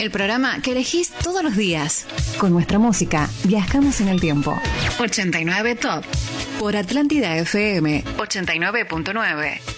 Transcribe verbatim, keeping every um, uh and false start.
el programa que elegís todos los días. Con nuestra música viajamos en el tiempo. ochenta y nueve Top. Por Atlántida F M ochenta y nueve punto nueve.